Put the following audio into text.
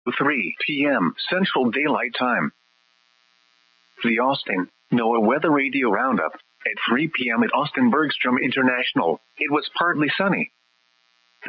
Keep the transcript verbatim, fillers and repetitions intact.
three p.m. Central Daylight Time. The Austin NOAA Weather Radio Roundup. At three p.m. at Austin Bergstrom International, it was partly sunny.